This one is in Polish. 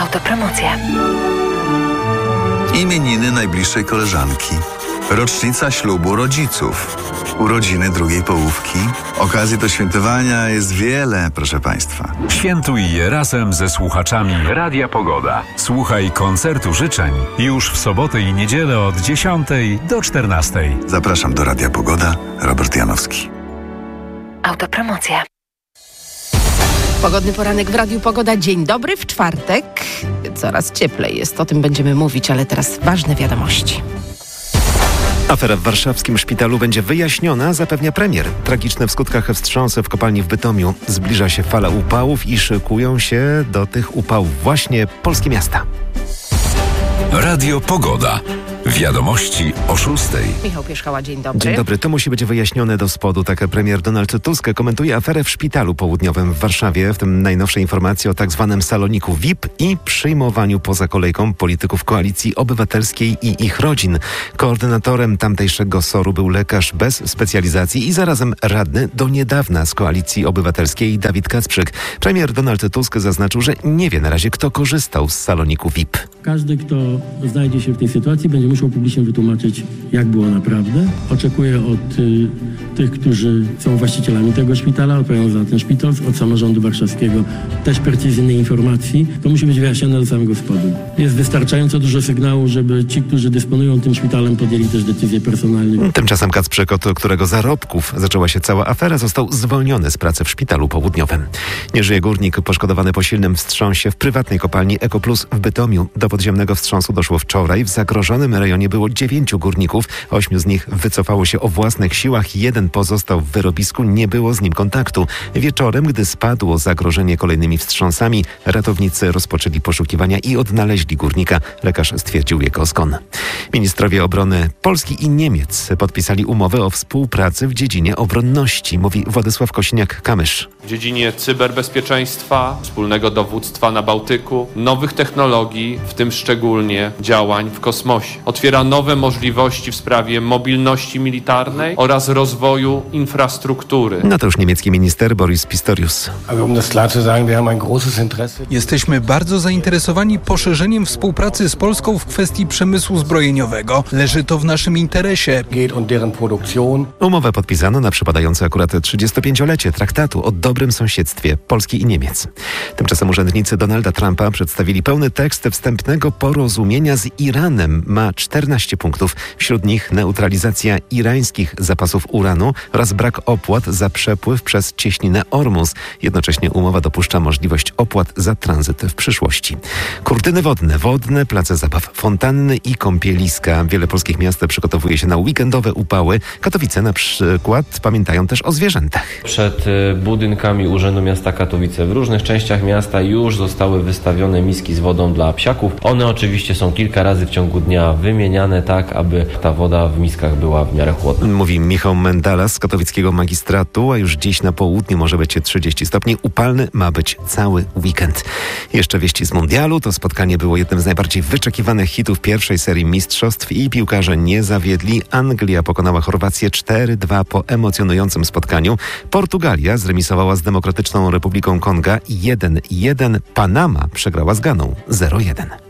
Autopromocja. Imieniny najbliższej koleżanki. Rocznica ślubu rodziców. Urodziny drugiej połówki. Okazji do świętowania jest wiele, proszę Państwa. Świętuj je razem ze słuchaczami Radia Pogoda. Słuchaj koncertu życzeń już w sobotę i niedzielę od 10 do 14. Zapraszam do Radia Pogoda. Robert Janowski. Autopromocja. Pogodny poranek w Radiu Pogoda. Dzień dobry w czwartek. Coraz cieplej jest, o tym będziemy mówić, ale teraz ważne wiadomości. Afera w warszawskim szpitalu będzie wyjaśniona, zapewnia premier. Tragiczne w skutkach wstrząsy w kopalni w Bytomiu. Zbliża się fala upałów i szykują się do tych upałów właśnie polskie miasta. Radio Pogoda. Wiadomości o 6. Michał Pierzchała, dzień dobry. Dzień dobry. To musi być wyjaśnione do spodu. Tak premier Donald Tusk komentuje aferę w szpitalu południowym w Warszawie, w tym najnowsze informacje o tak zwanym saloniku VIP i przyjmowaniu poza kolejką polityków Koalicji Obywatelskiej i ich rodzin. Koordynatorem tamtejszego SOR-u był lekarz bez specjalizacji i zarazem radny do niedawna z Koalicji Obywatelskiej Dawid Kacprzyk. Premier Donald Tusk zaznaczył, że nie wie na razie, kto korzystał z saloniku VIP. Każdy, kto znajdzie się w tej sytuacji, będzie musiał publicznie wytłumaczyć, jak było naprawdę. Oczekuję od tych, którzy są właścicielami tego szpitala, odpowiadają za ten szpital, od samorządu warszawskiego też precyzyjnej informacji. To musi być wyjaśnione do samego spodu. Jest wystarczająco dużo sygnału, żeby ci, którzy dysponują tym szpitalem, podjęli też decyzje personalne. Tymczasem Kacprzyk, od którego zarobków zaczęła się cała afera, został zwolniony z pracy w szpitalu południowym. Nie żyje górnik poszkodowany po silnym wstrząsie w prywatnej kopalni Ekoplus w Bytomiu. Do podziemnego wstrząsu doszło wczoraj. W zagrożonym rejonie było 9 górników. 8 z nich wycofało się o własnych siłach. 1 pozostał w wyrobisku. Nie było z nim kontaktu. Wieczorem, gdy spadło zagrożenie kolejnymi wstrząsami, ratownicy rozpoczęli poszukiwania i odnaleźli górnika. Lekarz stwierdził jego zgon. Ministrowie obrony Polski i Niemiec podpisali umowę o współpracy w dziedzinie obronności, mówi Władysław Kosiniak-Kamysz. W dziedzinie cyberbezpieczeństwa, wspólnego dowództwa na Bałtyku, nowych technologii, w tym szczególnie działań w kosmosie. Otwiera nowe możliwości w sprawie mobilności militarnej oraz rozwoju infrastruktury. No to już niemiecki minister Boris Pistorius. Jesteśmy bardzo zainteresowani poszerzeniem współpracy z Polską w kwestii przemysłu zbrojeniowego. Leży to w naszym interesie. Umowę podpisano na przypadające akurat 35-lecie traktatu o dobrym sąsiedztwie Polski i Niemiec. Tymczasem urzędnicy Donalda Trumpa przedstawili pełny tekst wstępnego porozumienia z Iranem. Ma 14 punktów. Wśród nich neutralizacja irańskich zapasów uranu oraz brak opłat za przepływ przez cieśninę Ormus. Jednocześnie umowa dopuszcza możliwość opłat za tranzyt w przyszłości. Kurtyny wodne, place zabaw, fontanny i kąpieliska. Wiele polskich miast przygotowuje się na weekendowe upały. Katowice na przykład pamiętają też o zwierzętach. Przed budynkami Urzędu Miasta Katowice w różnych częściach miasta już zostały wystawione miski z wodą dla psiaków. One oczywiście są kilka razy w ciągu dnia wymieniane tak, aby ta woda w miskach była w miarę chłodna. Mówi Michał Mendala z katowickiego magistratu, a już dziś na południu może być 30 stopni. Upalny ma być cały weekend. Jeszcze wieści z mundialu. To spotkanie było jednym z najbardziej wyczekiwanych hitów pierwszej serii mistrzostw i piłkarze nie zawiedli. Anglia pokonała Chorwację 4-2 po emocjonującym spotkaniu. Portugalia zremisowała z Demokratyczną Republiką Konga 1-1. Panama przegrała z Ganą 0-1.